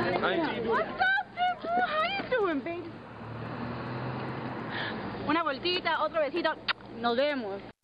What's up, people? How you doing, baby? Una vueltita, otro besito. Nos vemos.